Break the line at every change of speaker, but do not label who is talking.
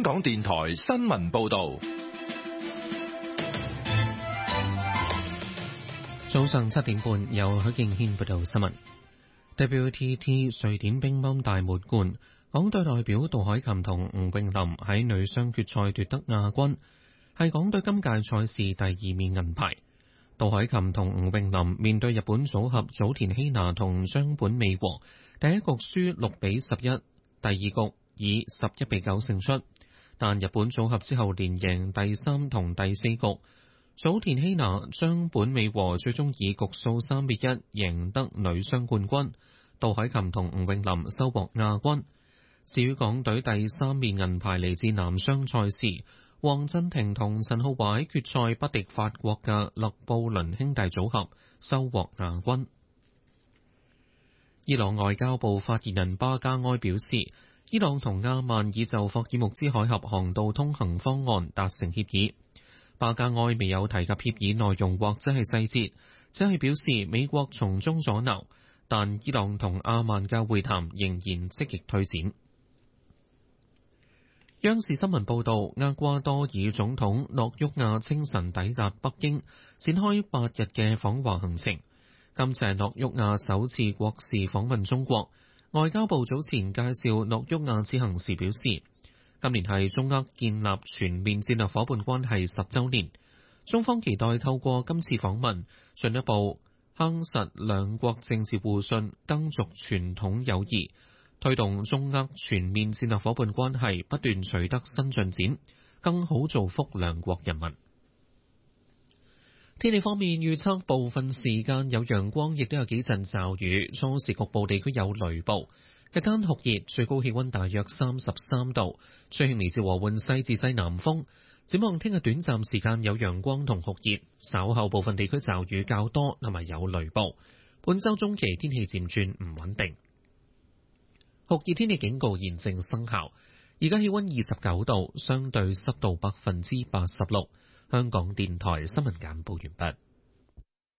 港電台新聞報道。
早上7點半，由許敬軒報道新聞。WTT 瑞典乒乓大滿貫，港隊代表杜凱琹同吳詠琳喺女雙決賽奪得亞軍，係港隊今屆賽事第2面銀牌。杜凱琹同吳詠琳面對日本組合早田希娜同張本美和，第一局輸6-11，第二局以11-9勝出，但日本組合之後連贏第3同第4局。早田希娜、張本美和最終以局數3-1贏得女雙冠軍，杜凱琹同吳詠琳收穫亞軍。至於港隊第3面銀牌嚟自男雙賽事，黃鎮廷同陳浩華喺決賽不敵法國嘅勒布倫兄弟組合，收穫亞軍。伊朗外交部發言人巴加埃表示，伊朗同阿曼已就霍爾木茲海峽航道通行方案達成協議。巴加埃未有提及協議內容或者係細節，只係表示美國從中阻撓，但伊朗同阿曼嘅會談仍然積極推展。央視新聞報道，厄瓜多爾總統諾沃亞清晨抵達北京，展開8日嘅訪華行程。今次係諾沃亞首次國事訪問中國。外交部早前介紹諾沃亞此行時表示，今年係中厄建立全面戰略夥伴關係10週年，中方期待透過今次訪問，進一步夯實兩國政治互信，更續傳統友誼，推動中厄全面戰略夥伴關係不斷取得新進展，更好造福兩國人民。天氣方面，預測部分時間有陽光，亦都有幾陣驟雨，初時局部地區有雷暴。日間酷熱，最高氣溫大約33度，吹輕微至和緩西至西南風。展望聽日短暫時間有陽光同酷熱，稍後部分地區驟雨較多，同埋有雷暴。本週中期天氣漸轉唔穩定。酷熱天氣警告現正生效。而家氣溫29度，相對濕度86%。香港電台新聞簡報完畢。